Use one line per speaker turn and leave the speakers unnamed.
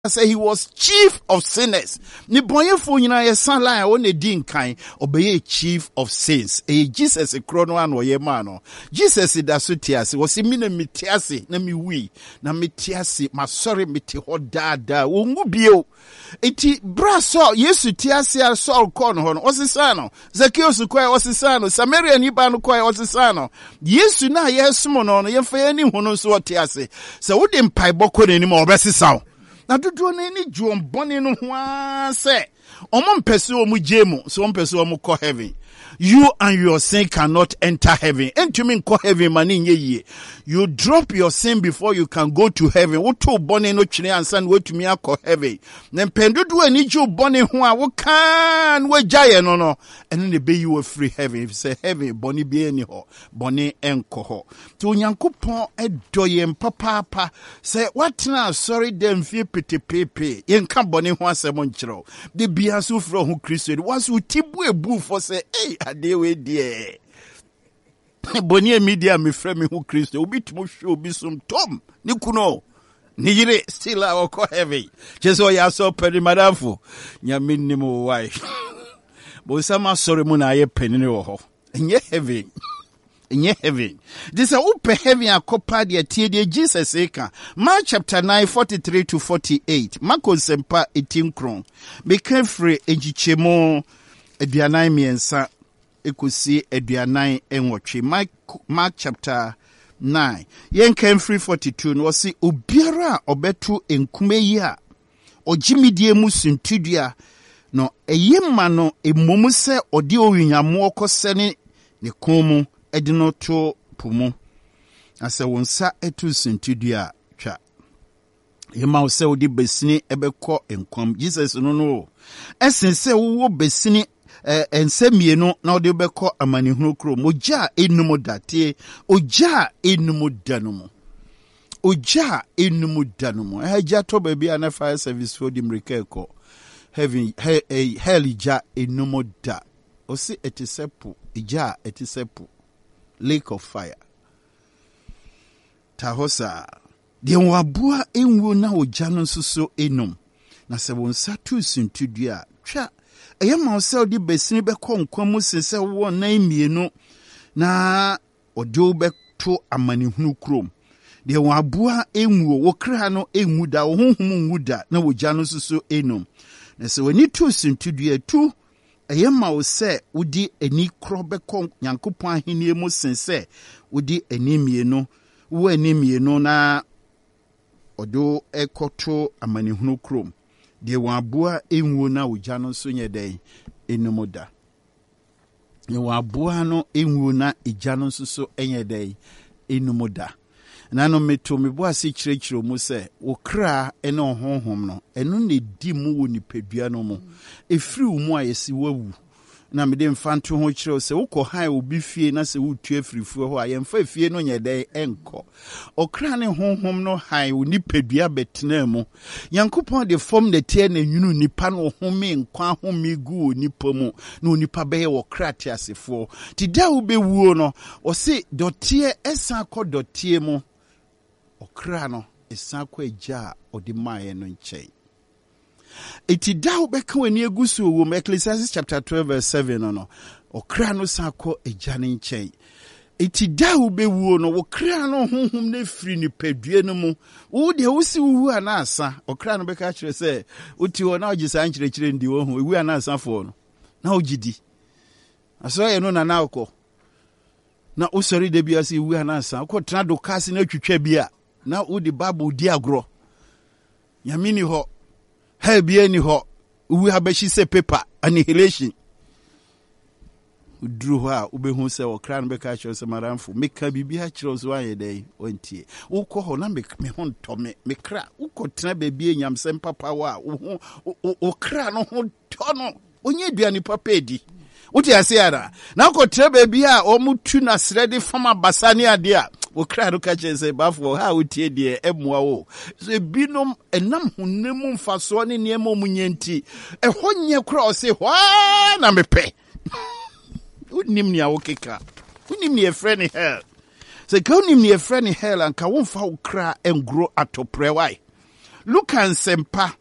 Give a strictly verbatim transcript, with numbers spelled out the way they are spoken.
say he was chief of sinners. Ni boyefo nyina ye san line o ne din kan obeye chief of saints. E Jesus e krono an wo ye ma no. Jesus da so tiase wo se mi na mitiase na mi wi na mitiase ma sorry miti ho dada wo ngu bio. Eti braso Yesu tiase a Saul kon ho no osisa no. Zacchaeus kwai osisa no. Samaria ni ba no kwai osisa no. Yesu na ye sumo no no ye fa ye ni ho no so tiase. Se wo de mpai bokọ ni ma obesisa. Na dodo na ni juom boni no ho se omo mpese omo jemu so mpese omo ko heaven. You and your sin cannot enter heaven. Enti me ko heaven mani nye ye. You drop your sin before you can go to heaven. Wo to boni no twene ansan wetumi akọ heaven. Na mpendodo ani ju boni ho a wo kan wo jaye no no. Eno ne be you free heaven. If you say heaven boni bi ani ho. Boni enko ho. To Onyankopon edoye mpapapa. Say what na sorry dem fie petepepe. Yenka boni ho asem nkyerɛw. De bia so fro ho Kristo. Was wo tibu ebu for say hey ade we die. Boni media me frɛ me ho Kristo. Obi tumo hwe obi som tom. Ni kuno. Ni yire still a ko heaven. Jesu ya so pedi madamfo. Nyame nim wo wai. Bo sama sorry mu na aye penini wo ho. Enye heaven. Enye heaven. This a upe heaven akopa de tie de Jesus eka. Mark chapter nine forty-three to forty-eight. Marko sempa eighteen kron. Be careful ejichemo aduanan miensa ekusi aduanan enwotwe. Mark Mark chapter nine. Yen came free forty-two no si obiara obetu enkume yi a ogimidie mu suntudua no eyema no emomu se ode owunyamo okosene ne komu edino to pumu ase wonsa etu suntudua twa yema se odi besini ebekọ enkom Jesus no no esense wo besini eh ensemienu na odi bekọ amanihunu kro moja enumu date oja enumu danumu oja enumu danumu eja to baby ana fire service for di mrekeko heaven he, he, hell ja enumu da osi etisepu ija etisepu lake of fire tahosa de wabua enwo na oja no nsoso enum na se wonsa tu suntudua twa eyema osel di besini bekọ nkwamu sese wo na emienu na odo beto amanihunu krom de wabua enwo wo kra no enwu da wo honhom enwu da na oja no nsoso enum na se woni tu suntudua tu eyema ose udi eni kro bekọ Nyankopon ahenie mu sense udi enimienu wo enimienu na odo ekoto amanihunu krom de wabua enwo na oja no so nyedai enumoda de wabua no enwo na eja no so enyedai enumoda na no meto mebo ase kirekiro mu se wo kra ene honhom no eno ne di mu wo nipadua no mu efiri wo mu ayesi wawu na mede mfanto ho kire se wokọ han obi fie na se wotu afirifuo ho ayemfa fie no nyedai enko okra ne honhom no han wo nipadua betena mu Yankopon de form de tie na nwunu nipa no home nkwa home gu nipa mu na nipa be wo kra te asefo ti da wo be wuo no o se dotie esa kọ dotie mu okra no esa kọ eja odi maye no nchei iti dawo beka wani egusu wo Ecclesiastes chapter twelve verse seven no no okra no sako ejane nchen iti dawo be wuo no wo kra no honhom na firi ni padue no mu wo de wo si wu anasa okra no beka kire se uti wo na ogisa nkire kire ndi wo hu wu anasa fo no na ogidi aso ye no na na okọ na usori de bia si wu anasa ko tena do kasi na twetwa bia na wo de bible di agro yamini ho Hey, be any ho, we have a she say paper annihilation. Drew her, ube who say, or crown becatch or some aramful, make her be hatchers one a day, won't ye? O call her, make me hon Tommy, me crack, who could try baby and yam sem papa, o crown on tonno, when ye be any papedi. What you say, now could try baby or mutunas ready from a basania dear. Wo kra do kache se bafo ha wotie de emwa wo so binom enam hunemu mfaso ne niemo munyenti e honye kra o se hwa na mepe unim ni awokeka unim ni e friend hell so ka unim ni e friend hell anka wo mfa wo kra engro atopre wai Luka Nsempa